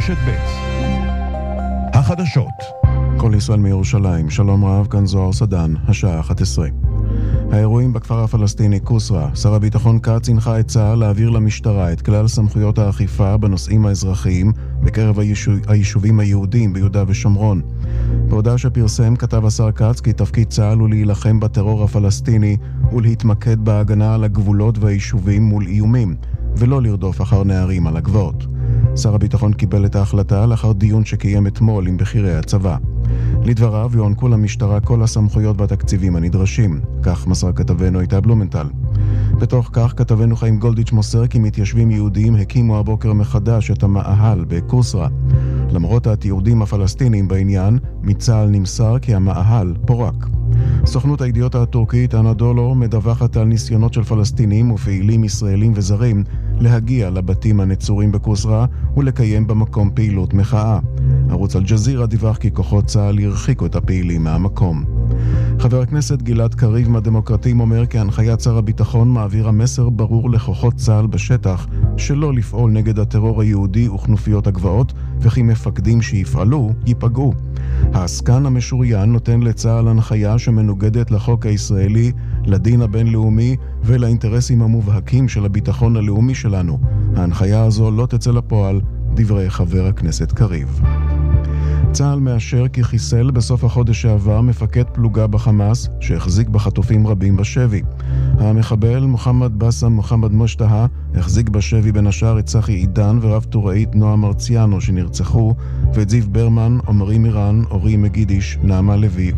רשת ב' החדשות. כל ישראל מירושלים, שלום רב, כאן זוהר סדן, השעה 11. האירועים בכפר הפלסטיני קוסרה, שר הביטחון כץ הנחה את צה"ל להעביר למשטרה את כלל סמכויות האכיפה בנושאים האזרחיים בקרב היישובים היהודיים ביהודה ושומרון. בהודעה שפרסם כתב השר כץ כי תפקיד צה"ל הוא להילחם בטרור הפלסטיני ולהתמקד בהגנה על הגבולות והיישובים מול איומים, ולא לרדוף אחר נערים על הגבעות. שר הביטחון קיבל את ההחלטה לאחר דיון שקיים אתמול עם בכירי הצבא. לדבריו יוענקו למשטרה כל הסמכויות והתקציבים הנדרשים, כך מסר כתבנו איתי בלומנטל. בתוך כך כתבנו חיים גולדיץ' מוסר כי מתיישבים יהודיים הקימו הבוקר מחדש את המאהל בקוסרה. למרות התיעודים הפלסטינים בעניין, מצה"ל נמסר כי המאהל פורק. סוכנות הידיעות הטורקית אנדולו מדווחת על ניסיונות של פלסטינים ופעילים ישראלים וזרים להגיע לבתים הנצורים בקוסרה ולקיים במקום פעילות מחאה. ערוץ אל-ג'זירה דיווח כי כוחות צה"ל הרחיקו את הפעילים מהמקום. חבר הכנסת גלעד קריב מהדמוקרטים אומר כי הנחיית שר הביטחון מעבירה מסר ברור לכוחות צה"ל בשטח שלא לפעול נגד הטרור היהודי וכנופיות הגבעות, וכי מפקדים שיפעלו ייפגעו. העסקן המשוריין נותן לצה"ל הנחיה שמנוגדת לחוק הישראלי, לדין הבינלאומי ולאינטרסים המובהקים של הביטחון הלאומי שלנו. ההנחיה הזו לא תצא לפועל, דברי חבר הכנסת קריב. צה"ל מאשר כי חיסל בסוף החודש שעבר מפקד פלוגה בחמאס שהחזיק בחטופים רבים בשבי. המחבל מוחמד בסם מוחמד מושטהה החזיק בשבי בין השאר את צחי עידן ורב טוראית נועה מרציאנו שנרצחו, ואת זיו ברמן, עומרי מירן, אורי מגידיש, נעמה לוי